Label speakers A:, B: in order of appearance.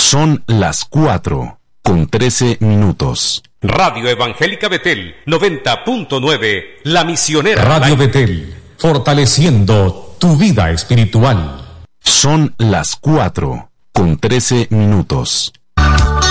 A: Son las 4:13.
B: Radio Evangélica Betel, 90.9, La Misionera.
C: Radio Betel, fortaleciendo tu vida espiritual.
A: Son las 4:13.